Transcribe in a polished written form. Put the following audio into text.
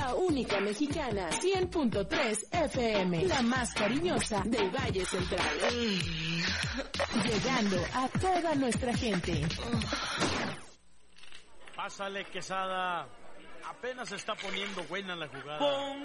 La única mexicana, 100.3 FM, la más cariñosa del Valle Central. Llegando a toda nuestra gente. Pásale, Quesada. Apenas se está poniendo buena la jugada.